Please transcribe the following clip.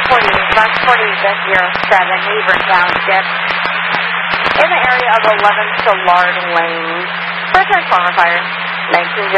bus 40-07, Hebron Township, in the area of 11 Soulard Lane, for a transformer fire, 19